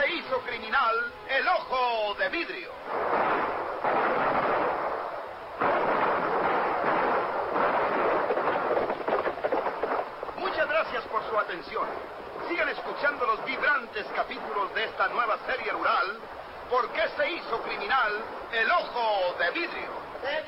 hizo criminal el ojo de vidrio. Muchas gracias por su atención. Sigan escuchando los vibrantes capítulos de esta nueva serie rural, ¿Por qué se hizo criminal el ojo de vidrio?